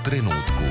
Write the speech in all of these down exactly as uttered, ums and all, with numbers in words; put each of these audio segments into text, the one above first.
trenutku.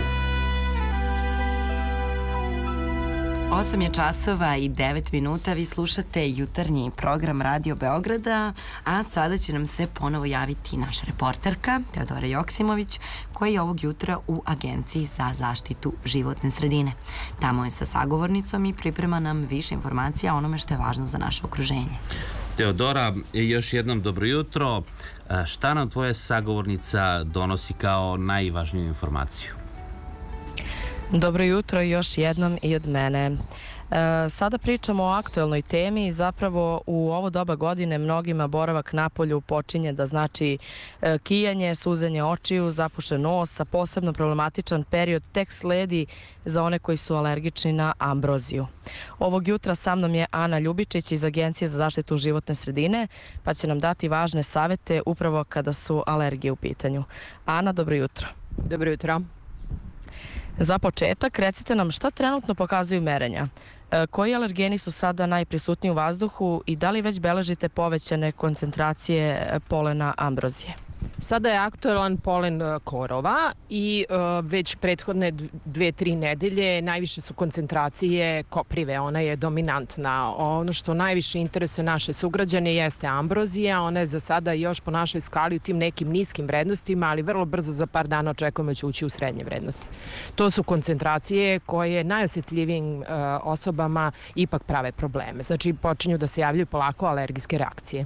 osam je časova i devet minuta, vi slušate jutarnji program Radio Beograda, a sada će nam se ponovo javiti naša reporterka Teodora Joksimović, koja je ovog jutra u Agenciji za zaštitu životne sredine. Tamo je sa sagovornicom i priprema nam više informacija o onome što je važno za naše okruženje. Teodora, još jednom dobro jutro. Šta nam tvoja sagovornica donosi kao najvažniju informaciju? Dobro jutro još jednom i od mene. E, sada pričamo o aktuelnoj temi. Zapravo u ovo doba godine mnogima boravak napolju počinje da znači e, kijanje, suzanje očiju, zapušen nos, a posebno problematičan period tek sledi za one koji su alergični na ambroziju. Ovog jutra sa mnom je Ana Ljubičić iz Agencije za zaštitu životne sredine, pa će nam dati važne savete upravo kada su alergije u pitanju. Ana, dobro jutro. Dobro jutro. Za početak, recite nam šta trenutno pokazuju merenja. E, koji alergeni su sada najprisutniji u vazduhu i da li već beležite povećane koncentracije polena ambrozije? Sada je aktualan polen korova i uh, već prethodne dve, tri nedelje najviše su koncentracije koprive, ona je dominantna. Ono što najviše interesuje naše sugrađane jeste ambrozija, ona je za sada još po našoj skali u tim nekim niskim vrednostima, ali vrlo brzo za par dana očekujemo da će ući u srednje vrednosti. To su koncentracije koje najosjetljivijim uh, osobama ipak prave probleme. Znači počinju da se javljaju polako alergijske reakcije.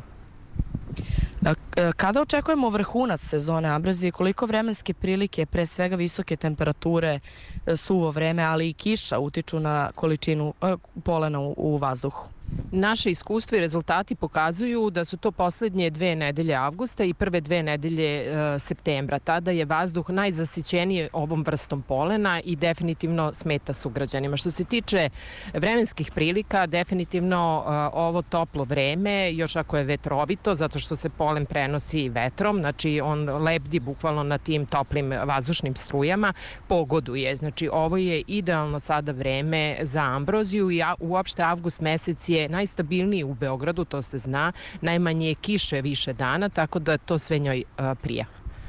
Kada očekujemo vrhunac sezone ambrozije, koliko vremenske prilike, pre svega visoke temperature, suvo vreme, ali i kiša utiču na količinu polena u, u vazduhu? Naše iskustva i rezultati pokazuju da su to poslednje dve nedelje avgusta i prve dve nedelje e, septembra. Tada je vazduh najzasićeniji ovom vrstom polena i definitivno smeta sugrađanima. Što se tiče vremenskih prilika, definitivno e, ovo toplo vreme, još ako je vetrovito, zato što se polen prenosi vetrom, znači on lebdi bukvalno na tim toplim vazdušnim strujama, pogoduje. Znači ovo je idealno sada vreme za ambroziju i a, uopšte avgust mesec je najstabilniji u Beogradu, to se zna, najmanje je kiše više dana, tako da to sve njoj a, prija.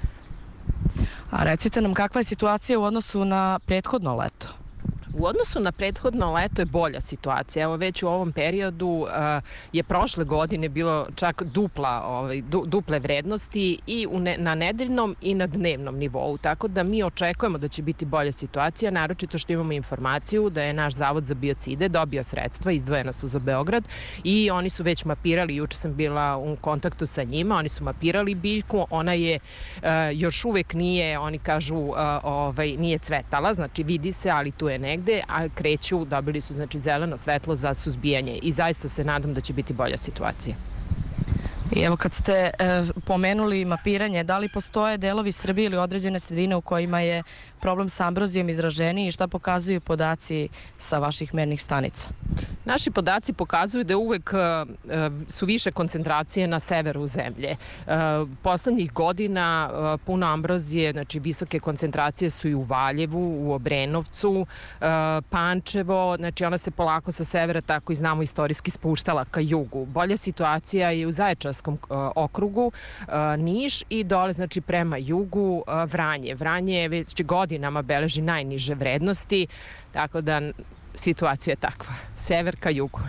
A recite nam kakva je situacija u odnosu na prethodno leto? U odnosu na prethodno leto je bolja situacija. Evo već u ovom periodu uh, je prošle godine bilo čak dupla, ovaj, du, duple vrednosti i u ne, na nedeljnom i na dnevnom nivou. Tako da mi očekujemo da će biti bolja situacija, naročito što imamo informaciju da je naš Zavod za biocide dobio sredstva, izdvojena su za Beograd i oni su već mapirali, juče sam bila u kontaktu sa njima, oni su mapirali biljku, ona je uh, još uvek nije, oni kažu, uh, ovaj, nije cvetala, znači vidi se, ali tu je negde, a kreću, dobili su znači zeleno svetlo za suzbijanje i zaista se nadam da će biti bolja situacija. I evo kad ste e, pomenuli mapiranje, da li postoje delovi Srbije ili određene sredine u kojima je problem sa ambrozijom izraženiji i šta pokazuju podaci sa vaših mernih stanica? Naši podaci pokazuju da uvek uh, su više koncentracije na severu zemlje. Uh, poslednjih godina uh, puno ambrozije, znači visoke koncentracije su i u Valjevu, u Obrenovcu, uh, Pančevo, znači ona se polako sa severa, tako i znamo, istorijski spuštala ka jugu. Bolja situacija je u Zaječarskom uh, okrugu, uh, Niš i dole, znači prema jugu, uh, Vranje. Vranje već godinama beleži najniže vrednosti, tako da situacija je takva. Sever ka jugu.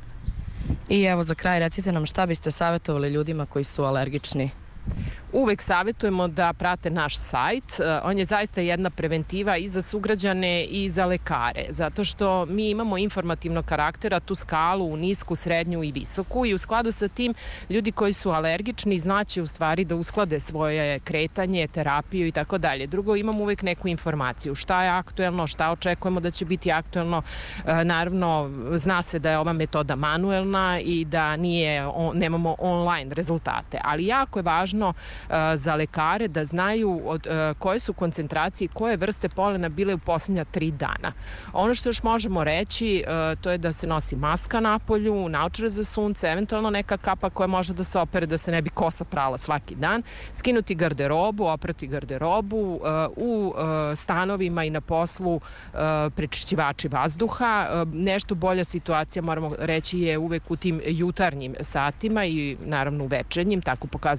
I evo za kraj recite nam šta biste savjetovali ljudima koji su alergični? Uvek savjetujemo da prate naš sajt. On je zaista jedna preventiva i za sugrađane i za lekare, zato što mi imamo informativnog karaktera tu skalu u nisku, srednju i visoku i u skladu sa tim ljudi koji su alergični znaće u stvari da usklade svoje kretanje, terapiju i tako dalje. Drugo, imamo uvek neku informaciju šta je aktuelno, šta očekujemo da će biti aktuelno. Naravno, zna se da je ova metoda manuelna i da nije, nemamo online rezultate, ali jako je važno za lekare da znaju od, koje su koncentracije i koje vrste polena bile u posljednja tri dana. Ono što još možemo reći to je da se nosi maska na polju, naočare za sunce, eventualno neka kapa koja može da se opere da se ne bi kosa prala svaki dan, skinuti garderobu, oprati garderobu, u stanovima i na poslu prečišćivači vazduha. Nešto bolja situacija, moramo reći, je uvek u tim jutarnjim satima i naravno u večernjim, tako pokazuju naša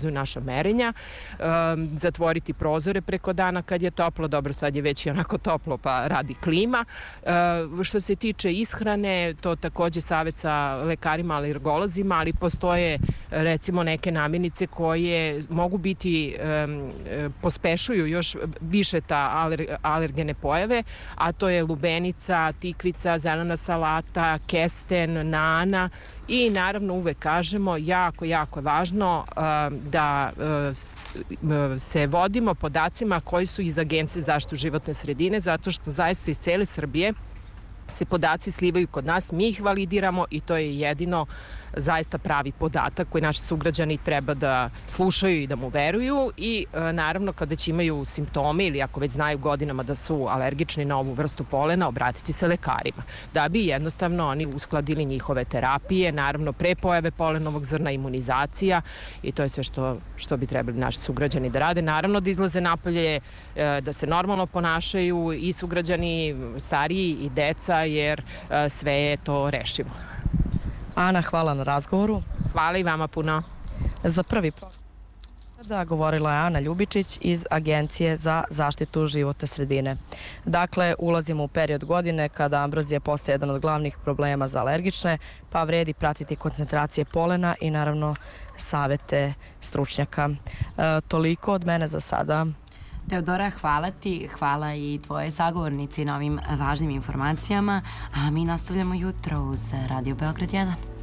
merenja, zatvoriti prozore preko dana kad je toplo, dobro sad je već i onako toplo pa radi klima. Što se tiče ishrane, to takođe savjet sa lekarima, alergolozima, ali postoje recimo neke namirnice koje mogu biti, pospešuju još više ta alergene pojave, a to je lubenica, tikvica, zelena salata, kesten, nana i naravno uvek kažemo, jako, jako je važno da se vodimo podacima koji su iz Agencije za zaštitu životne sredine, zato što zaista iz cele Srbije se podaci slivaju kod nas, mi ih validiramo i to je jedino zaista pravi podatak koji naši sugrađani treba da slušaju i da mu veruju i naravno kad već imaju simptome ili ako već znaju godinama da su alergični na ovu vrstu polena, obratiti se lekarima da bi jednostavno oni uskladili njihove terapije, naravno pre pojave polenovog zrna imunizacija i to je sve što, što bi trebali naši sugrađani da rade. Naravno da izlaze napolje, da se normalno ponašaju i sugrađani stariji i deca jer sve je to rešivo. Ana, hvala na razgovoru. Hvala i vama puno. Za prvi da govorila je Ana Ljubičić iz Agencije za zaštitu životne sredine. Dakle, ulazimo u period godine kada ambrozija postaje jedan od glavnih problema za alergične, pa vredi pratiti koncentracije polena i naravno savete stručnjaka. E, toliko od mene za sada. Teodora, hvala ti, hvala i tvoje sagovornici na ovim važnim informacijama, a mi nastavljamo jutro uz Radio Beograd jedan.